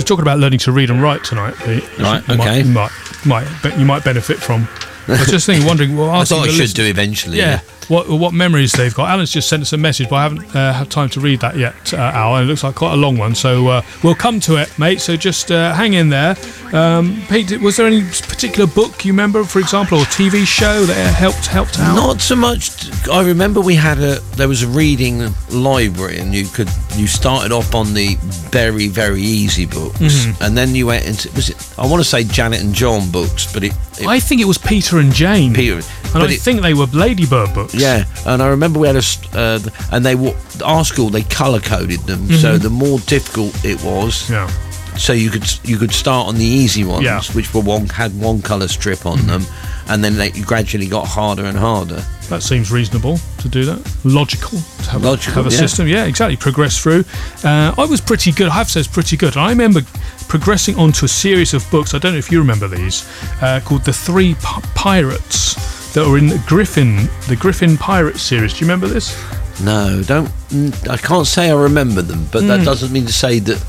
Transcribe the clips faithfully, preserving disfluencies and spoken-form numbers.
talking about learning to read and write tonight, Pete. Right, you okay. Might, you might, might, but you might benefit from. I was just thinking, wondering. Well, I thought I should list- do eventually. Yeah. Yeah. What what memories they've got. Alan's just sent us a message, but I haven't uh, had time to read that yet, uh, Al. And it looks like quite a long one, so uh, we'll come to it, mate. So just uh, hang in there. Um, Pete, was there any particular book you remember, for example, or T V show that helped helped out? Not so much. I remember we had a there was a reading library, and you could you started off on the very very easy books, Mm-hmm. and then you went into was it I want to say Janet and John books, but it, it I think it was Peter and Jane. Peter, and but I it, think they were Ladybird books. yeah, and I remember we had a st- uh, and they were our school they colour coded them, so the more difficult it was, Yeah. so you could you could start on the easy ones, Yeah. which were one had one colour strip on them, and then they gradually got harder and harder. That seems reasonable to do that. Logical to have, Logical, a, have a yeah. system. Yeah, exactly. Progress through. Uh, I was pretty good. I have to say, it's pretty good. I remember progressing onto a series of books. I don't know if you remember these, uh, called The Three P- Pirates, that were in the Griffin, the Griffin Pirates series. Do you remember this? No, don't. mm, I can't say I remember them, but Mm. that doesn't mean to say that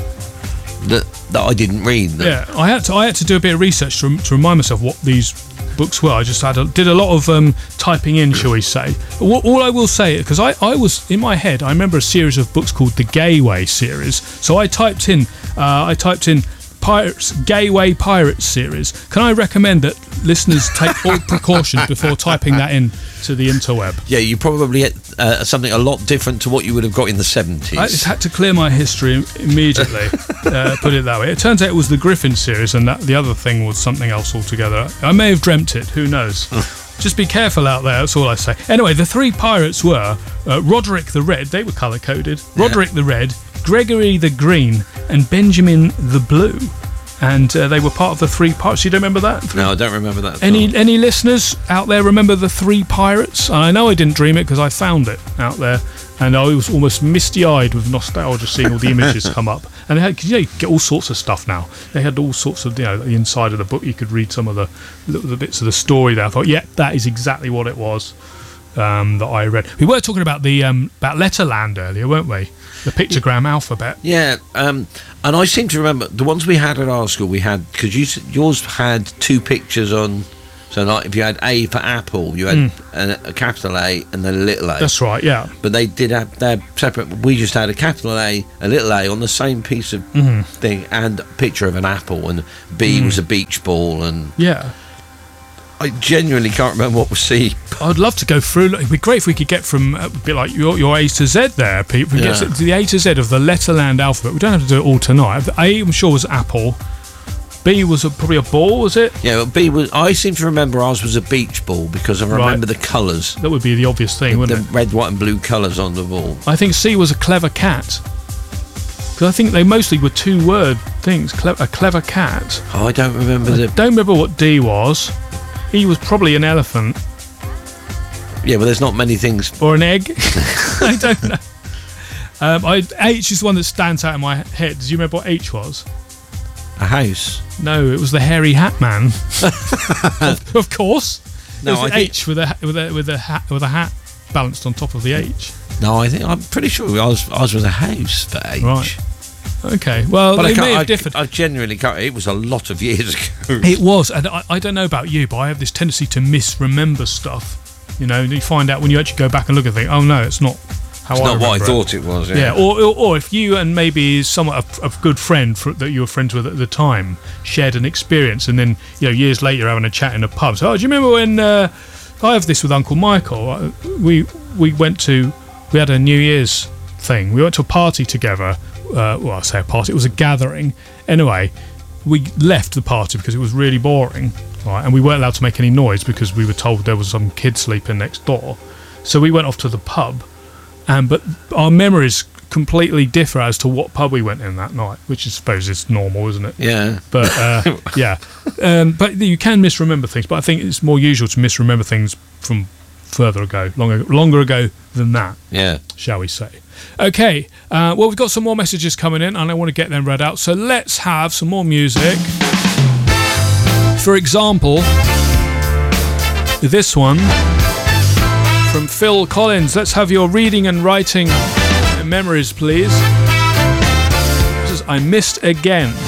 that that I didn't read them. Yeah, I had to. I had to do a bit of research to, to remind myself what these books were. I just had a, did a lot of um, typing in, shall we say. All, all I will say, because I, I was in my head, I remember a series of books called the Gayway series. So I typed in, uh, I typed in Pirates, Gayway Pirates series. Can I recommend that listeners take all precautions before typing that in to the interweb? Yeah, you probably had uh, something a lot different to what you would have got in the seventies. I just had to clear my history immediately, uh, put it that way. It turns out it was the Griffin series, and that the other thing was something else altogether. I may have dreamt it, who knows? Just be careful out there, that's all I say. Anyway, the three pirates were uh, Roderick the Red, they were colour-coded, Roderick the Red, Gregory the Green, and Benjamin the Blue. And uh, they were part of the three pirates. You don't remember that? No, I don't remember that. at Any all. any listeners out there remember the three pirates? I know I didn't dream it because I found it out there, and I was almost misty-eyed with nostalgia seeing all the images come up. And they had, 'cause, you know, you get all sorts of stuff now. They had all sorts of, you know, the inside of the book. You could read some of the the bits of the story there. I thought, yeah, that is exactly what it was um, that I read. We were talking about the um, about Letterland earlier, weren't we? The pictogram alphabet. Yeah, um, and I seem to remember the ones we had at our school. We had because you, s- yours had two pictures on. So, like, if you had A for apple, you had a, a capital A and then a little A. That's right. Yeah. But they did have their separate. We just had a capital A, a little A on the same piece of Mm-hmm. thing, and a picture of an apple, and B Mm. was a beach ball, and Yeah. I genuinely can't remember what was C. I'd love to go through. It'd be great if we could get from a bit like your, your A to Z there, Pete. We Yeah. get to the A to Z of the Letterland alphabet. We don't have to do it all tonight. The A, I'm sure, was apple. B was a, probably a ball, was it? Yeah, but B was. I seem to remember ours was a beach ball because I remember the colours, That would be the obvious thing, the wouldn't it? red, white, and blue colours on the ball. I think C was a clever cat. Because I think they mostly were two-word things. Cle- a clever cat. Oh, I don't remember the. Don't remember what D was. E was probably an elephant Yeah, but there's not many things. or an egg. I don't know. Um, I, H is the one that stands out in my head. Do you remember what H was? A house. No, it was the hairy hat man. of, of course. No, it was I an think- H with a with a with a hat with a hat balanced on top of the H. No, I think I'm pretty sure ours, ours was a house for H. Right. Okay. Well, But I they can't. may have I, differed. I genuinely can't. It was a lot of years ago. It was, and I, I don't know about you, but I have this tendency to misremember stuff. You know, and you find out when you actually go back and look at things. Oh no, it's not how It's I not what I remember it. thought it was. Yeah. Yeah, or, or or if you and maybe somewhat a, a good friend for, that you were friends with at the time shared an experience, and then you know years later you're having a chat in a pub. So, oh, do you remember when uh, I have this with Uncle Michael? Uh, We we went to we had a New Year's thing. We went to a party together. Uh, well, I say a party. It was a gathering. Anyway, we left the party because it was really boring, right? And we weren't allowed to make any noise because we were told there was some kid sleeping next door. So we went off to the pub. Um, but our memories completely differ as to what pub we went in that night, which I suppose is normal, isn't it? Yeah. But uh, yeah, um, but you can misremember things. But I think it's more usual to misremember things from further ago, longer, longer ago than that, Yeah. shall we say? Okay. Uh, well, we've got some more messages coming in, and I want to get them read out. So let's have some more music. For example, this one. From Phil Collins. Let's have your reading and writing memories, please. This is I missed again.